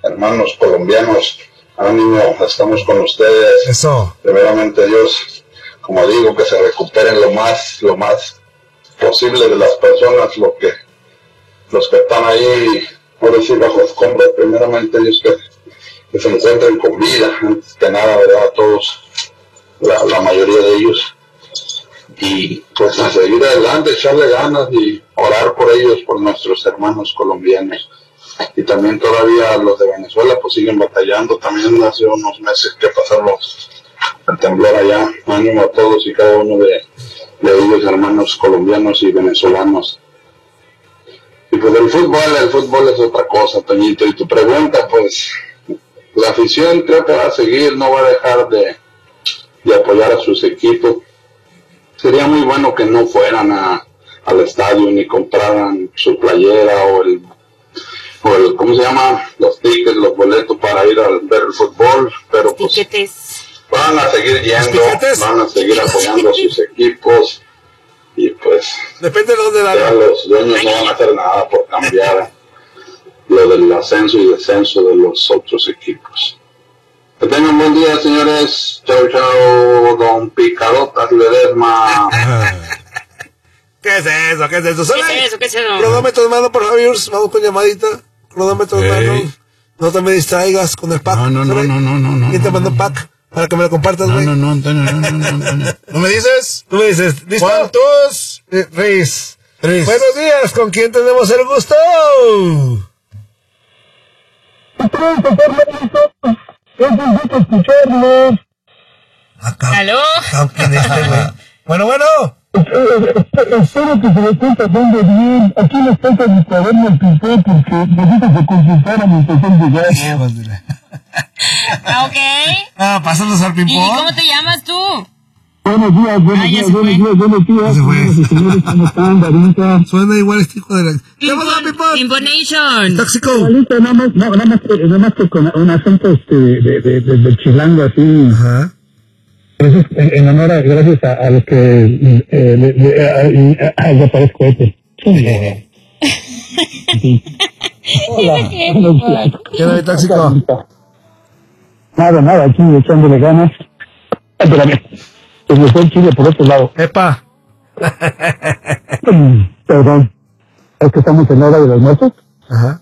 hermanos colombianos, ánimo, estamos con ustedes. Eso. Primeramente Dios, como digo, que se recuperen lo más posible de las personas, los que están ahí, por decir, bajo escombros. Primeramente Dios, que se encuentren con vida, antes que nada, ¿verdad? Todos, la mayoría de ellos. Y pues a seguir adelante, echarle ganas y orar por ellos, por nuestros hermanos colombianos. Y también todavía los de Venezuela pues siguen batallando. También hace unos meses que pasaron el temblor allá. Ánimo a todos y cada uno de ellos, hermanos colombianos y venezolanos. Y pues el fútbol es otra cosa, Toñito. Y tu pregunta, pues la afición creo que va a seguir, no va a dejar de apoyar a sus equipos. Sería muy bueno que no fueran al estadio ni compraran su playera o el ¿cómo se llama? Los tickets, los boletos para ir a ver el fútbol, pero pues van a seguir yendo, van a seguir apoyando a sus equipos y pues depende de dónde los dueños no van a hacer nada por cambiar lo del ascenso y descenso de los otros equipos. Que tengan un buen día, señores. Chao, chao, don Picarotas Ledesma. ¿Qué es eso? ¿Qué es eso? ¿Qué es eso? Cronómetro, hermano, por favor. Vamos con llamadita. Cronómetro, hermano. No te me distraigas con el pack. No. ¿Quién te mandó el pack? Para que me lo compartas, güey. No, Antonio, no. ¿No me dices? Tú me dices, ¿listo? ¿Cuántos? Reyes. Buenos días, ¿con quién tenemos el gusto? Es un gusto escucharlos. ¿Aló? Bueno. Espero que se le esté pasando bien. Aquí les toca mi cuaderno el pincel porque necesito consultar a mi estación de gas. Ok. Pásanos al ping-pong. ¿Y cómo te llamas tú? Buenos días. Señores, ¿cómo están, Darita? Suena igual este hijo de la... Pimponation. Tóxico. Igualito, nada más que con un acento de chilango así. Ajá. Entonces, en honor a, gracias a los que yo parezco este. Hola. ¿Qué tal, Tóxico? Nada, aquí echándole ganas. Espérame. Pues me fue el chile por otro lado. ¡Epa! Perdón. Es que estamos en la hora de los muertos. Ajá.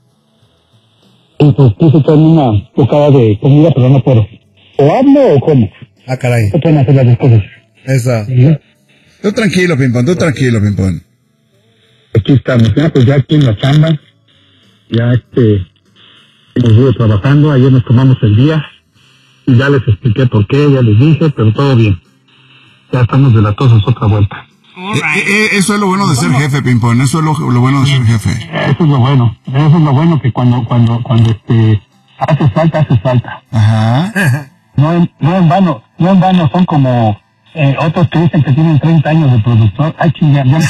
Y pues quise echarme una bocada de comida, pero no puedo. ¿O hablo o como? Ah, caray. No pueden hacer las dos cosas. Esa. ¿Sí? Tú tranquilo, Pimpón. Aquí estamos, ya, pues ya aquí en la chamba. Ya hemos ido trabajando. Ayer nos tomamos el día. Y ya les expliqué por qué, ya les dije, pero todo bien. Ya estamos de la tos otra vuelta. Eso es lo bueno de ser jefe, Pimpón. Eso es lo bueno de ser jefe. Eso es lo bueno, que cuando hace falta. Ajá. No en vano, son como otros que dicen que tienen 30 años de productor. Ay, chingada, ya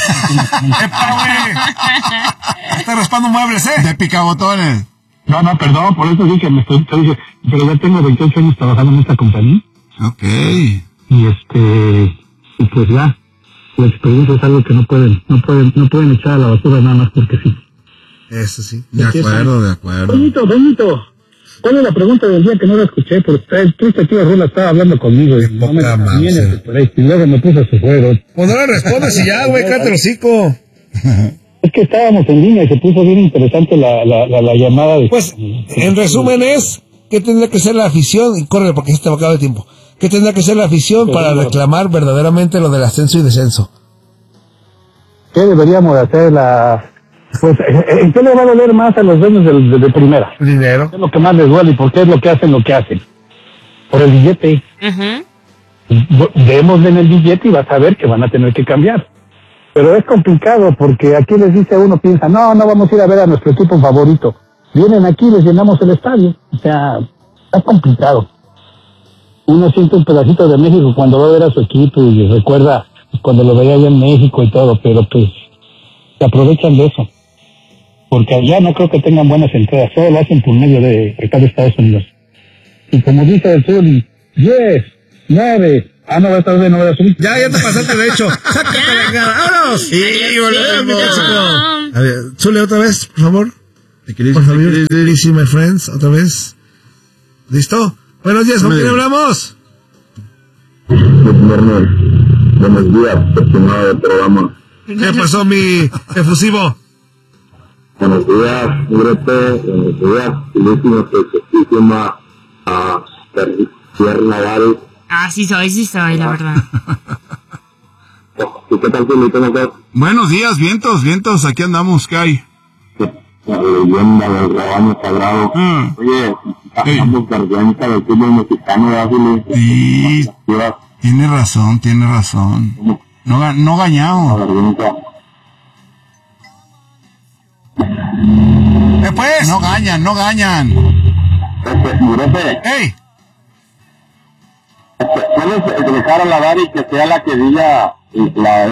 Está raspando muebles, De picabotones. No, perdón, por eso dije, pero ya tengo 28 años trabajando en esta compañía. Ok. Y pues ya, la experiencia es algo que no pueden echar a la basura nada más porque sí. Eso sí. De acuerdo. Bonito. ¿Cuál es la pregunta del día que no la escuché? Porque tú aquí Rola estaba hablando conmigo. Y no me vienes por ahí. Y luego me puse a su juego. Pues no le respondes y ya, güey, cállate el hocico. Es que estábamos en línea y se puso bien interesante la llamada. Pues, en resumen es, ¿qué tendría que ser la afición? Y corre, porque se te va a acabar el tiempo. ¿Qué tendría que ser la afición para reclamar verdaderamente lo del ascenso y descenso? ¿Qué deberíamos de hacer Pues, ¿en qué le va a doler más a los dueños de primera? Dinero. ¿Qué es lo que más les duele y por qué es lo que hacen lo que hacen? Por el billete. Démosle en el billete y vas a ver que van a tener que cambiar. Pero es complicado porque aquí les dice uno, piensa, no vamos a ir a ver a nuestro equipo favorito. Vienen aquí y les llenamos el estadio. O sea, está complicado. Uno siente un pedacito de México cuando va a ver a su equipo y recuerda cuando lo veía allá en México y todo, pero pues se aprovechan de eso. Porque allá no creo que tengan buenas entradas, solo lo hacen por medio de acá de Estados Unidos. Y como dice el Zuli, 10, 9... no va a estar bien, no voy a subir. Ya te pasaste de hecho. Sácate la cara. ¡Vámonos! Y volvemos, mi Tóxico. A ver, Zuli, otra vez, por favor. Por favor, easy, my friends, otra vez. ¿Listo? Buenos días, ¿con quién hablamos? Buenos días, estimado del programa. ¿Qué pasó, mi efusivo? Buenos días, Negrete. Buenos días, finísima, perfectísima, Pierre Nadal. Ah, sí soy, la verdad. ¿Y qué tal, Felipe? Buenos días, vientos, aquí andamos, ¿qué hay? La leyenda del rebaño sagrado. Oye, estamos garganta del fútbol mexicano de Ángeles. Sí, tiene razón. No gañamos. Pues, no gañan. ¡Ey! ¿Puedes dejar a la Dari que sea la que diga el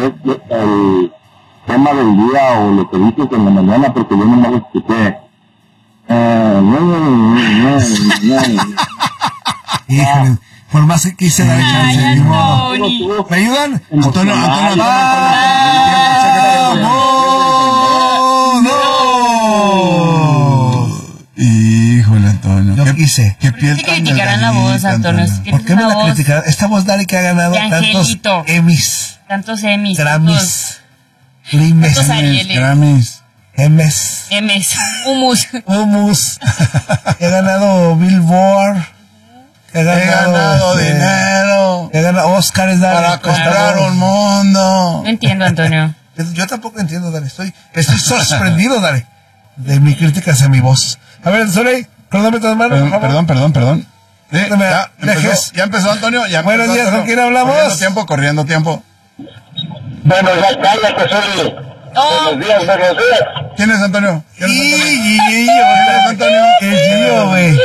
tema del día o lo que dices en la mañana? Porque yo no me lo escuché. Híjole, por más que quise dar chance. ¿Me ayudan? Antonio. Híjole, Antonio. Yo quise. ¿Qué piel ¿Qué criticarán la voz, Antonio? ¿Por qué me la criticarán? Esta voz, Dari, que ha ganado tantos Emmys, Tantos Emmys. Grammys, Tantos Arieles. Grammys. M's. Humus. Que ha ganado Billboard. Que ha ganado dinero. Que ha ganado Oscars, Dari. Para comprar un mundo. No entiendo, Antonio. Yo tampoco entiendo, Dari. Estoy sorprendido, Dari, de mi crítica hacia mi voz. A ver, Soleil, cronómetro de mano, por favor. Perdón. Ya empezó Antonio. Buenos días, ¿con quién hablamos? Corriendo tiempo. Bueno, ya cállate, Soli. Buenos días. ¿Quién es Antonio? Antonio. Es Gio, güey.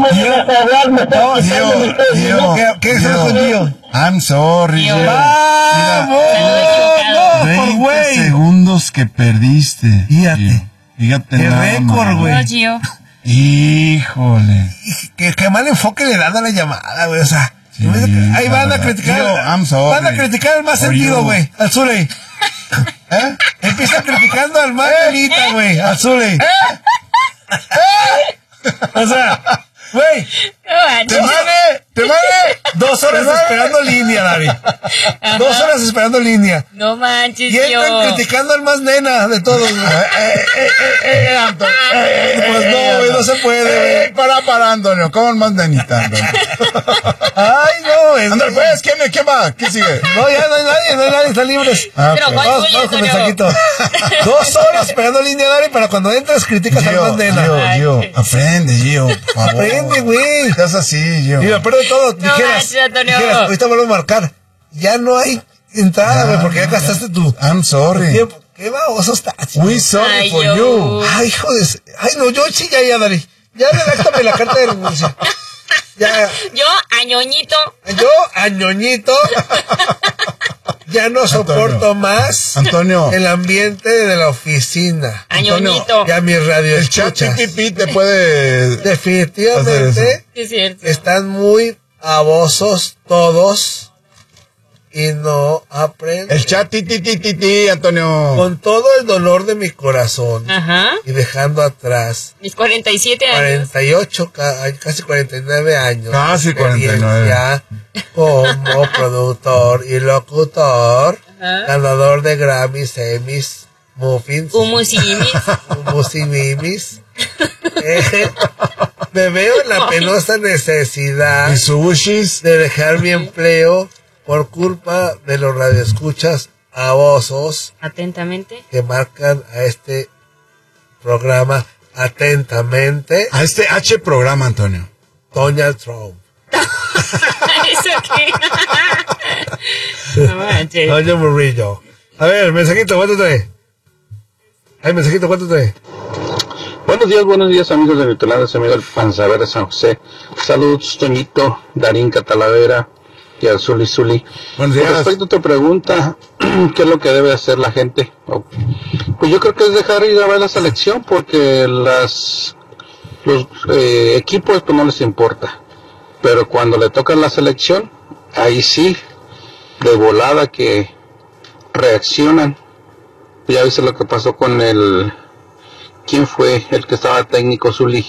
¿Qué es con Gio? I'm sorry, Gio. ¡Vamos! Por 20 segundos que perdiste. Fíjate. Qué récord, güey. No, Gio. Híjole. Que mal enfoque le dan a la llamada, güey. O sea, Sí, ahí van a criticar. Gio, I'm sorry. Van a criticar al más For sentido, you. güey. Al Zuley. Empieza criticando al más bonita, güey. Al Zuley. O sea, güey. ¡Te mane! 2 horas esperando línea, Dari. 2 horas esperando línea. No manches, Y entran criticando al más nena de todos, güey. Pues no, güey, no se puede, güey. Para, Antonio. ¿Cómo más nenita, Antonio? Ay, no, güey. Ándale, pues, ¿quién va? ¿Qué sigue? No, ya no hay nadie, están libres. Pero Ok. ¿cuál Vamos tuyo, con Antonio? mensajito. 2 horas esperando línea, Dari, para cuando entras criticas al más nena. Gio, aprende, Gio, por favor. Aprende, güey. Estás así, Gio. Y lo peor de todo, dijeras, Antonio. ahorita vuelvo a marcar. Ya no hay entrada, güey, porque ya gastaste tu I'm sorry. tiempo. Qué baboso estás. We sorry Ay, for yo. you. Ay, hijo de... Ay, no, yo sí, ya, Dari. Ya redáctame la carta de renuncia. Ya, Yo, añoñito. yo, añoñito, ya no soporto más Antonio. el ambiente de la oficina. Añoñito. Ya mi radio El chat escuchas. PPP te puede... hacer Definitivamente Sí, es cierto. están muy babosos todos y no aprenden. El chat ti, Antonio. Con todo el dolor de mi corazón Ajá. y dejando atrás Mis 47 años. 48, casi 49 años. Casi de experiencia 49. Como productor y locutor, Ajá. ganador de Grammys, Emmys, Muffins, Humus y mimis. Hummus y Mimis. Me veo en la penosa necesidad Y sushis. de dejar mi empleo por culpa de los radioescuchas babosos Atentamente. que marcan a este programa atentamente. A este H programa, Antonio. Donald Trump. ¿Eso qué? No manches. Doña Murillo. A ver, mensajito, ¿cuánto trae? Ay, mensajito, ¿cuánto trae? Buenos días amigos de Vitolanda, soy amigo del Panzaver de San José. Saludos, Toñito, Darín Catalavera y al Zuli. Buenos Con días. respecto a tu pregunta, ¿qué es lo que debe hacer la gente? Pues yo creo que es dejar ir a ver la selección, porque los equipos pues no les importa. Pero cuando le toca la selección, ahí sí, de volada que reaccionan. Ya viste lo que pasó con el quién fue el que estaba técnico Zuli.